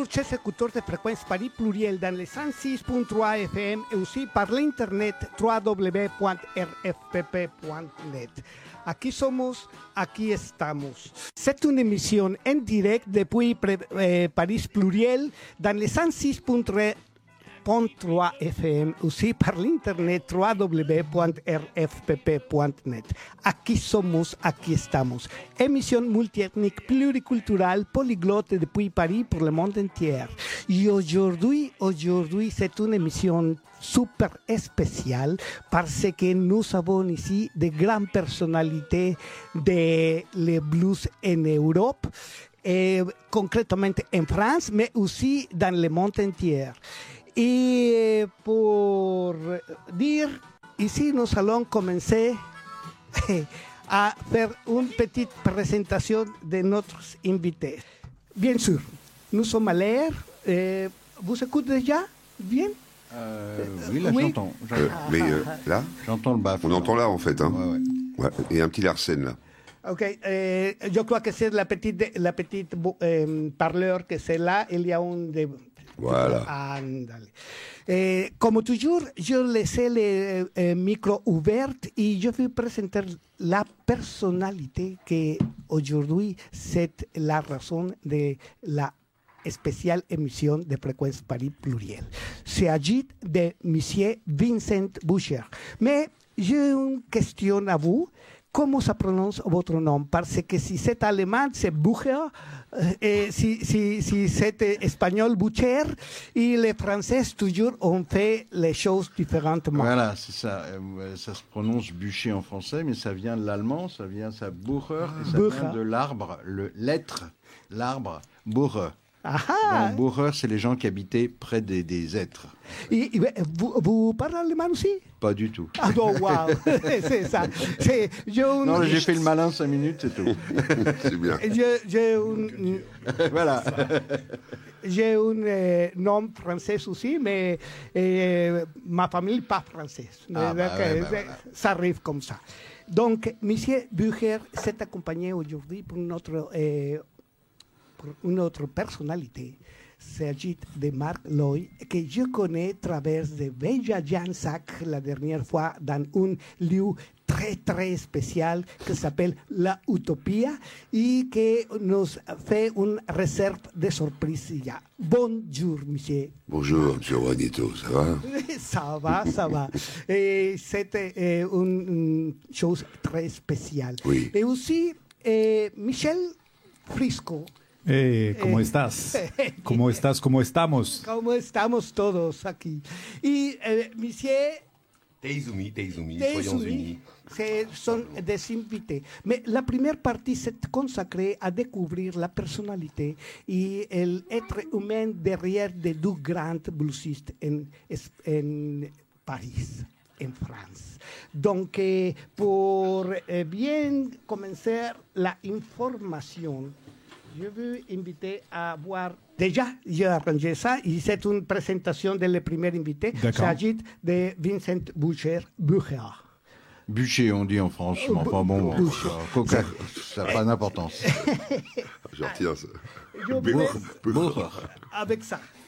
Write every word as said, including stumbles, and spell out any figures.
Bonjour, chers écouteurs de Fréquence Paris Pluriel dans les cent six point trois F M et aussi par l'internet w w w point r f p p point net. Aquí somos, aquí estamos. C'est une émission en direct depuis eh, Paris Pluriel dans les cent six point trois F M, aussi par l'internet w w w point r f p p point net. Aquí somos, aquí estamos. Émission multiethnique, pluriculturelle, polyglotte depuis Paris pour le monde entier. Et aujourd'hui, aujourd'hui, c'est une émission super spéciale parce que nous avons ici de grandes personnalités de le blues en Europe, et concrètement en France, mais aussi dans le monde entier. Et pour dire, ici nous allons commencer à faire une petite présentation de notre invité. Bien sûr, nous sommes à l'air. Euh, vous écoutez déjà bien? euh, Oui, là oui. j'entends. Euh, mais euh, là J'entends le baffle. On entend là en fait. Hein. Ouais, ouais. Ouais, et un petit Larsen là. Ok, euh, je crois que c'est la petite, la petite euh, parleur que c'est là. Il y a un de... Voilà. Ándale. Eh, comme toujours, je laisse le eh, micro ouvert et je vais présenter la personnalité qui aujourd'hui c'est la raison de la spéciale émission de Fréquence Paris Pluriel. Il s'agit de Monsieur Vincent Bucher. Mais j'ai une question à vous. Comment ça prononce votre nom? Parce que si c'est allemand, c'est Bucher, et si, si, si c'est espagnol, Bucher, et les Français, toujours, on fait les choses différemment. Voilà, c'est ça. Euh, ça se prononce bûcher en français, mais ça vient de l'allemand, ça vient, ça Bucher, et ça Bucher. vient de l'arbre, le l'être, l'arbre, Bucher. Ah, Donc, Bucher, c'est les gens qui habitaient près des, des êtres. et, et, vous, vous parlez allemand aussi? Pas du tout. Ah non, waouh, c'est ça. C'est, j'ai un- Non, j'ai fait le malin cinq minutes, c'est tout. C'est bien. j'ai, j'ai un, Voilà. j'ai un euh, nom français aussi, mais euh, ma famille pas française. Ah, bah Donc, ouais, euh, bah voilà. ça arrive comme ça. Donc, Monsieur Bucher s'est accompagné aujourd'hui pour notre, euh, pour une autre personnalité. Il s'agit de Marc Loy, que je connais à travers de Beja Jansac la dernière fois dans un lieu très très spécial qui s'appelle La Utopia et qui nous fait une réserve de surprise. Bonjour, monsieur. Bonjour, monsieur Juanito, ça va? Ça va, ça va. Et c'était euh, une, une chose très spéciale. Oui. Et aussi, euh, Michel Frisco. Eh, ¿Cómo Eh. estás? ¿Cómo estás? ¿Cómo estamos? ¿Cómo estamos todos aquí? Y eh, monsieur Teizumi, Teizumi, Teizumi, soyons unis. ce sont des invités. Mais la première partie s'est consacrée à découvrir la personnalité et l'être humain derrière des deux grands bluesistes en, en Paris, en France. Donc, eh, pour eh, bien commencer la information, je veux inviter à voir. Déjà, j'ai arrangé ça et c'est une présentation de le premier invité. Il D'accord. s'agit de Vincent Bucher. Bucher. Bûcher, on dit en France. Mais enfin bon, Bûcher. euh, coca, ça n'a pas d'importance. Je retiens ça. Je Bucher. vais Bucher. avec ça.